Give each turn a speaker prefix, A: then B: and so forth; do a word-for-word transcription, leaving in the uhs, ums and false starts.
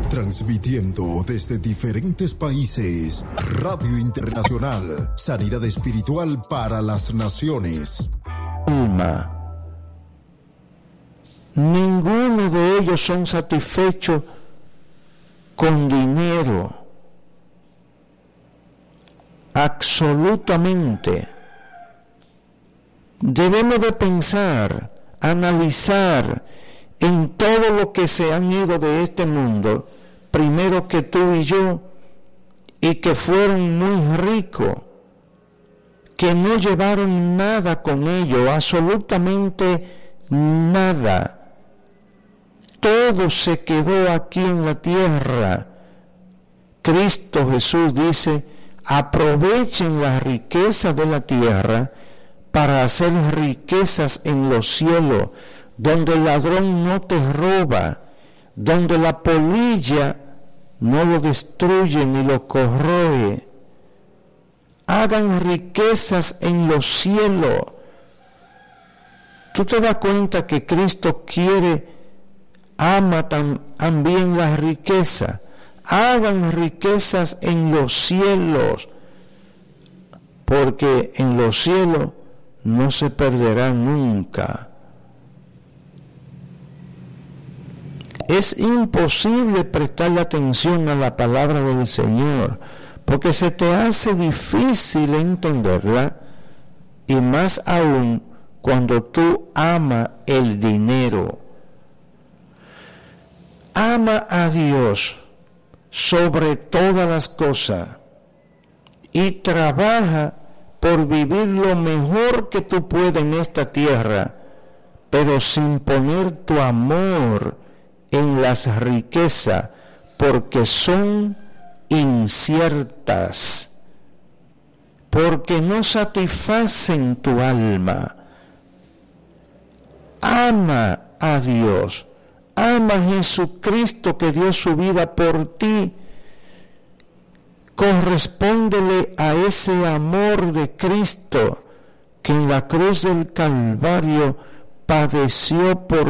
A: Transmitiendo desde diferentes países, Radio Internacional, Sanidad Espiritual para las Naciones.
B: Alma. Ninguno de ellos son satisfechos con dinero. Absolutamente. Debemos de pensar, analizar en todo lo que se han ido de este mundo, primero que tú y yo, y que fueron muy ricos, que no llevaron nada con ellos, absolutamente nada. Todo se quedó aquí en la tierra. Cristo Jesús dice, aprovechen las riquezas de la tierra para hacer riquezas en los cielos, donde el ladrón no te roba, donde la polilla no lo destruye ni lo corroe. Hagan riquezas en los cielos. ¿Tú te das cuenta que Cristo quiere, ama también la riqueza? Hagan riquezas en los cielos, porque en los cielos no se perderán nunca. Es imposible prestarle atención a la palabra del Señor, porque se te hace difícil entenderla, y más aún cuando tú amas el dinero. Ama a Dios sobre todas las cosas y trabaja por vivir lo mejor que tú puedas en esta tierra, pero sin poner tu amor en las riquezas, porque son inciertas, porque no satisfacen tu alma. Ama a Dios, ama a Jesucristo que dio su vida por ti. Correspóndele a ese amor de Cristo que en la cruz del Calvario padeció por